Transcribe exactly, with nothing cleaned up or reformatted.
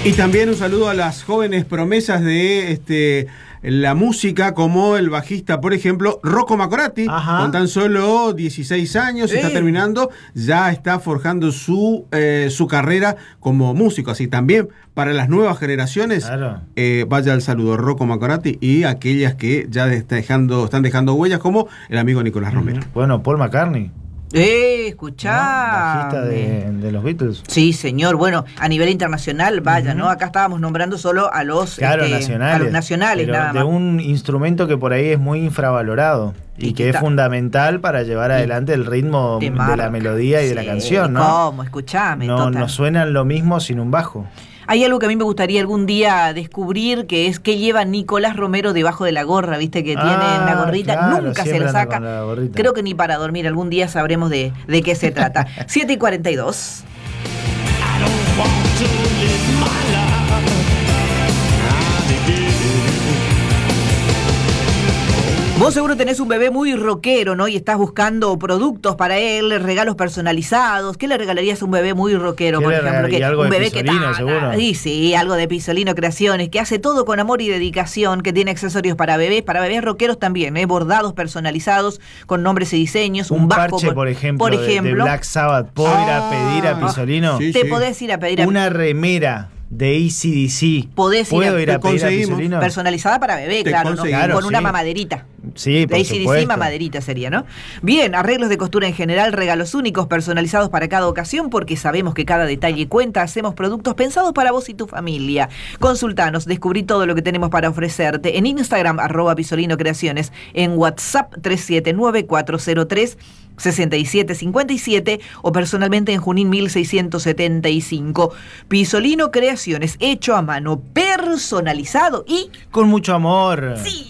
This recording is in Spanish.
Y también un saludo a las jóvenes promesas de este la música, como el bajista, por ejemplo, Rocco Macorati. Ajá. Con tan solo dieciséis años, sí. Está terminando, ya está forjando su, eh, su carrera como músico. Así también para las nuevas generaciones, claro. eh, vaya el saludo Rocco Macorati y aquellas que ya está dejando, están dejando huellas, como el amigo Nicolás mm-hmm. Romero. Bueno, Paul McCartney. Eh, escuchá. ¿No? Bajista de, de los Beatles. Sí, señor. Bueno, a nivel internacional, vaya, uh-huh. ¿no? Acá estábamos nombrando solo a los, claro, este, nacionales, a los nacionales, nada más. De un instrumento que por ahí es muy infravalorado y, y que es fundamental para llevar adelante el ritmo de, de la melodía y sí. de la canción, ¿no? ¿Cómo? Escuchame. No, no suenan lo mismo sin un bajo. Hay algo que a mí me gustaría algún día descubrir, que es que lleva Nicolás Romero debajo de la gorra, ¿viste? Que tiene ah, la gorrita, claro, nunca se lo saca. Creo que ni para dormir, algún día sabremos de, de qué se trata. siete y cuarenta y dos. Vos seguro tenés un bebé muy rockero, ¿no? Y estás buscando productos para él, regalos personalizados. ¿Qué le regalarías a un bebé muy rockero, por ejemplo? Que algo un de bebé Pisolino, que ta, seguro. Sí, sí, algo de Pisolino Creaciones, que hace todo con amor y dedicación, que tiene accesorios para bebés, para bebés rockeros también, ¿eh? Bordados personalizados con nombres y diseños. Un, un parche, por, por ejemplo, por ejemplo de, de Black Sabbath. ¿Puedo ah, ir a pedir a Pisolino? Sí, Te sí. podés ir a pedir a Una remera de A C D C. Podés ¿Puedo ir a, ir a pedir a Pisolino? Personalizada para bebé, te claro, ¿no? claro, con sí. una mamaderita. Sí, por A C D C mamaderita sería, ¿no? Bien, arreglos de costura en general, regalos únicos personalizados para cada ocasión, porque sabemos que cada detalle cuenta. Hacemos productos pensados para vos y tu familia. Consultanos, descubrí todo lo que tenemos para ofrecerte en Instagram, arroba Pisolino Creaciones, en WhatsApp tres siete nueve cuatro cero tres seis siete cinco siete o personalmente en Junín mil seiscientos setenta y cinco. Pisolino Creaciones, hecho a mano, personalizado y con mucho amor. Sí.